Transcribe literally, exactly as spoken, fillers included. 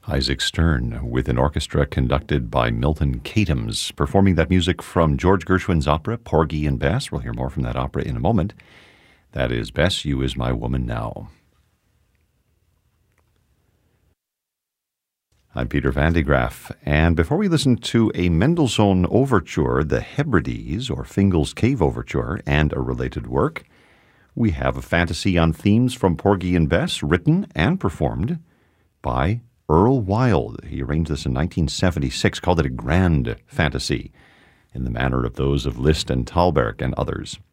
Isaac Stern with an orchestra conducted by Milton Katims, performing that music from George Gershwin's opera, Porgy and Bess. We'll hear more from that opera in a moment. That is Bess, You Is My Woman Now. I'm Peter Van de Graaff, and before we listen to a Mendelssohn overture, the Hebrides, or Fingal's Cave Overture, and a related work, we have a fantasy on themes from Porgy and Bess, written and performed by Earl Wild. He arranged this in nineteen seventy-six, called it a grand fantasy, in the manner of those of Liszt and Thalberg and others.